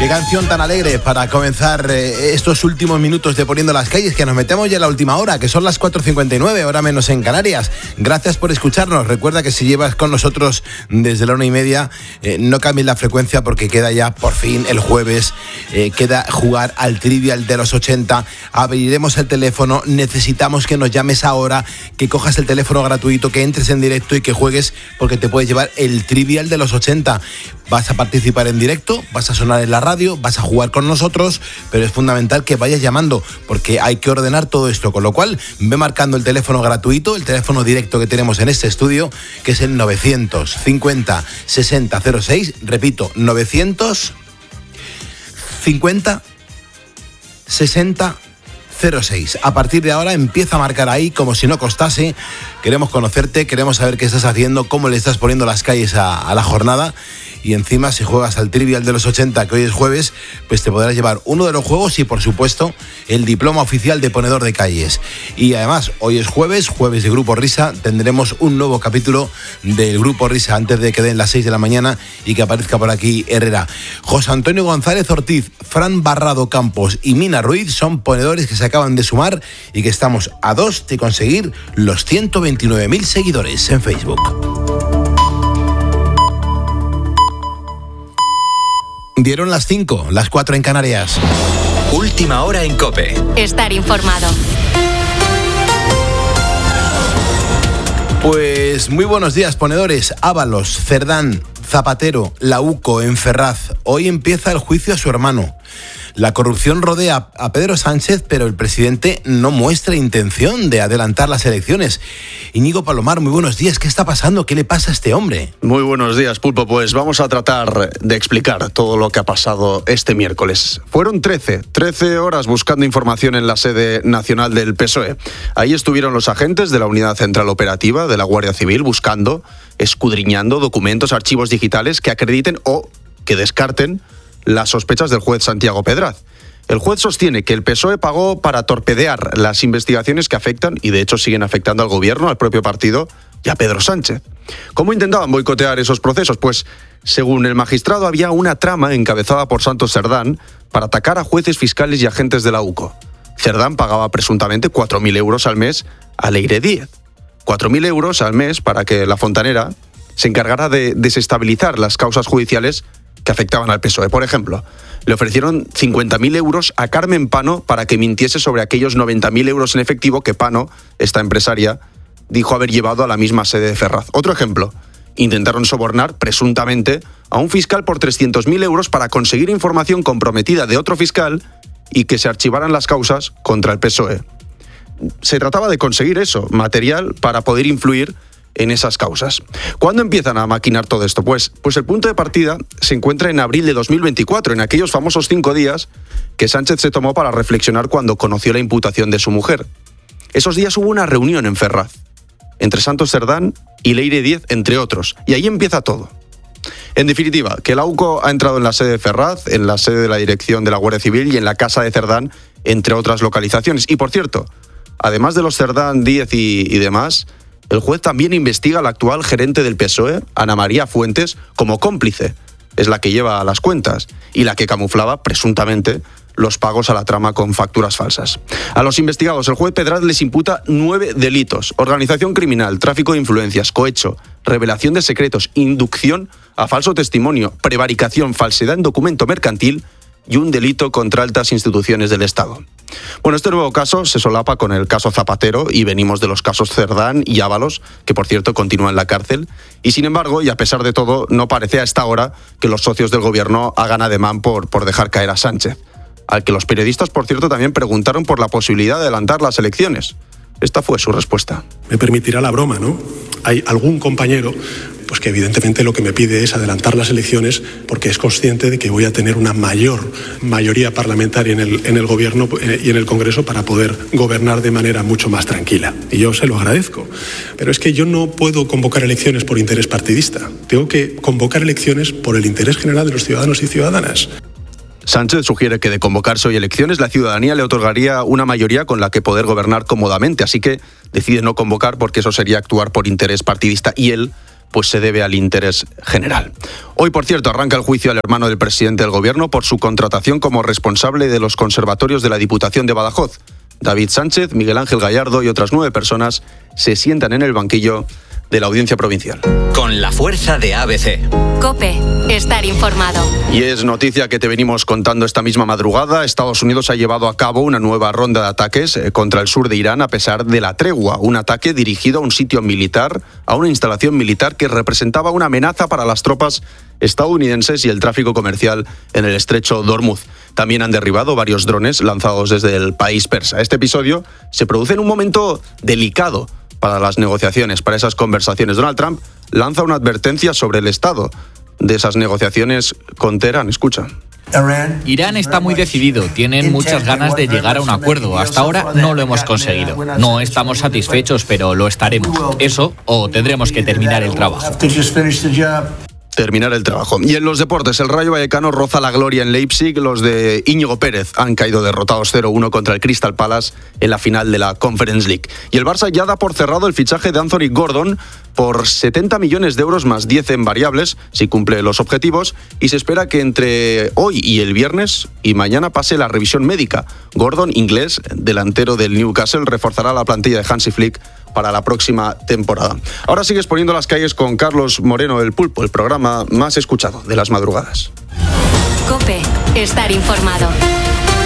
Qué canción tan alegre para comenzar estos últimos minutos de Poniendo las Calles, que nos metemos ya en la última hora, que son las 4:59, hora menos en Canarias. Gracias por escucharnos. Recuerda que si llevas con nosotros desde la 1:30, no cambies la frecuencia porque queda ya por fin el jueves, queda jugar al Trivial de los 80. Abriremos el teléfono, necesitamos que nos llames ahora, que cojas el teléfono gratuito, que entres en directo y que juegues, porque te puedes llevar el Trivial de los 80. Vas a participar en directo, vas a sonar en la radio, vas a jugar con nosotros, pero es fundamental que vayas llamando porque hay que ordenar todo esto, con lo cual ve marcando el teléfono gratuito, el teléfono directo que tenemos en este estudio, que es el 950 60 06, repito, 950 60 06. A partir de ahora empieza a marcar ahí como si no costase. Queremos conocerte, queremos saber qué estás haciendo, cómo le estás poniendo las calles a la jornada. Y encima, si juegas al Trivial de los 80, que hoy es jueves, pues te podrás llevar uno de los juegos y, por supuesto, el diploma oficial de ponedor de calles. Y además, hoy es jueves de Grupo Risa. Tendremos un nuevo capítulo del Grupo Risa antes de que den las 6 de la mañana y que aparezca por aquí Herrera. José Antonio González Ortiz, Fran Barrado Campos y Mina Ruiz son ponedores que se acaban de sumar y que estamos a 2 de conseguir los 129.000 seguidores en Facebook. Dieron las 5, las 4 en Canarias. Última hora en COPE. Estar informado. Pues muy buenos días, ponedores. Ábalos, Cerdán, Zapatero, La UCO en Ferraz. Hoy empieza el juicio a su hermano. La corrupción rodea a Pedro Sánchez, pero el presidente no muestra intención de adelantar las elecciones. Íñigo Palomar, muy buenos días. ¿Qué está pasando? ¿Qué le pasa a este hombre? Muy buenos días, Pulpo. Pues vamos a tratar de explicar todo lo que ha pasado este miércoles. Fueron 13 horas buscando información en la sede nacional del PSOE. Ahí estuvieron los agentes de la Unidad Central Operativa de la Guardia Civil buscando, escudriñando documentos, archivos digitales que acrediten o que descarten las sospechas del juez Santiago Pedraz. El juez sostiene que el PSOE pagó para torpedear las investigaciones que afectan, y de hecho siguen afectando al gobierno, al propio partido y a Pedro Sánchez. ¿Cómo intentaban boicotear esos procesos? Pues, según el magistrado, había una trama encabezada por Santos Cerdán para atacar a jueces, fiscales y agentes de la UCO. Cerdán pagaba presuntamente 4.000 euros al mes a Leire Díez. 4.000 euros al mes para que la fontanera se encargara de desestabilizar las causas judiciales que afectaban al PSOE. Por ejemplo, le ofrecieron 50.000 euros a Carmen Pano para que mintiese sobre aquellos 90.000 euros en efectivo que Pano, esta empresaria, dijo haber llevado a la misma sede de Ferraz. Otro ejemplo, intentaron sobornar, presuntamente, a un fiscal por 300.000 euros para conseguir información comprometida de otro fiscal y que se archivaran las causas contra el PSOE. Se trataba de conseguir eso, material para poder influir en esas causas. ¿Cuándo empiezan a maquinar todo esto? Pues el punto de partida se encuentra en abril de 2024, en aquellos famosos 5 días que Sánchez se tomó para reflexionar cuando conoció la imputación de su mujer. Esos días hubo una reunión en Ferraz, entre Santos Cerdán y Leire Díez, entre otros, y ahí empieza todo. En definitiva, que la UCO ha entrado en la sede de Ferraz, en la sede de la Dirección de la Guardia Civil y en la casa de Cerdán, entre otras localizaciones. Y por cierto, además de los Cerdán, Díez y demás, el juez también investiga a la actual gerente del PSOE, Ana María Fuentes, como cómplice. Es la que lleva las cuentas y la que camuflaba, presuntamente, los pagos a la trama con facturas falsas. A los investigados, el juez Pedraz les imputa 9 delitos: organización criminal, tráfico de influencias, cohecho, revelación de secretos, inducción a falso testimonio, prevaricación, falsedad en documento mercantil y un delito contra altas instituciones del Estado. Bueno, este nuevo caso se solapa con el caso Zapatero y venimos de los casos Cerdán y Ábalos, que por cierto continúan en la cárcel. Y sin embargo, y a pesar de todo, no parece a esta hora que los socios del gobierno hagan ademán por dejar caer a Sánchez, al que los periodistas, por cierto, también preguntaron por la posibilidad de adelantar las elecciones. Esta fue su respuesta. Me permitirá la broma, ¿no? Hay algún compañero pues que evidentemente lo que me pide es adelantar las elecciones porque es consciente de que voy a tener una mayor mayoría parlamentaria en el gobierno y en el Congreso para poder gobernar de manera mucho más tranquila. Y yo se lo agradezco. Pero es que yo no puedo convocar elecciones por interés partidista. Tengo que convocar elecciones por el interés general de los ciudadanos y ciudadanas. Sánchez sugiere que de convocarse hoy elecciones, la ciudadanía le otorgaría una mayoría con la que poder gobernar cómodamente, así que decide no convocar porque eso sería actuar por interés partidista y él pues se debe al interés general. Hoy, por cierto, arranca el juicio al hermano del presidente del Gobierno por su contratación como responsable de los conservatorios de la Diputación de Badajoz. David Sánchez, Miguel Ángel Gallardo y otras 9 personas se sientan en el banquillo de la Audiencia Provincial. Con la fuerza de ABC. COPE, estar informado. Y es noticia que te venimos contando esta misma madrugada. Estados Unidos ha llevado a cabo una nueva ronda de ataques contra el sur de Irán a pesar de la tregua. Un ataque dirigido a un sitio militar, a una instalación militar que representaba una amenaza para las tropas estadounidenses y el tráfico comercial en el estrecho de Hormuz. También han derribado varios drones lanzados desde el país persa. Este episodio se produce en un momento delicado para las negociaciones, para esas conversaciones. Donald Trump lanza una advertencia sobre el estado de esas negociaciones con Teherán. Escucha. Irán está muy decidido, tienen muchas ganas de llegar a un acuerdo. Hasta ahora no lo hemos conseguido. No estamos satisfechos, pero lo estaremos. Eso o tendremos que terminar el trabajo. Terminar el trabajo. Y en los deportes, el Rayo Vallecano roza la gloria en Leipzig. Los de Íñigo Pérez han caído derrotados 0-1 contra el Crystal Palace en la final de la Conference League. Y el Barça ya da por cerrado el fichaje de Anthony Gordon por 70 millones de euros más 10 en variables, si cumple los objetivos, y se espera que entre hoy y el viernes y mañana pase la revisión médica. Gordon, inglés, delantero del Newcastle, reforzará la plantilla de Hansi Flick para la próxima temporada. Ahora sigues poniendo las calles con Carlos Moreno, El Pulpo, el programa más escuchado de las madrugadas. COPE, estar informado.